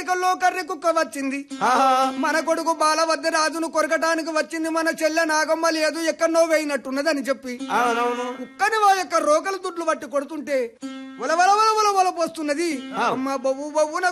మేకల్లో కర్రె కుక్క వచ్చింది మన కొడుకు బాలవద్ద రాజును కొరకటానికి వచ్చింది మన చెల్లె నాగమ్మ లేదు ఎక్కడనో వేయినట్టున్నదని చెప్పి కుక్కని వా యొక్క రోకల దుడ్లు పట్టి కొడుతుంటే వల వల వల వల వల పోస్తున్నది అమ్మ బొవ్వు బొవ్వున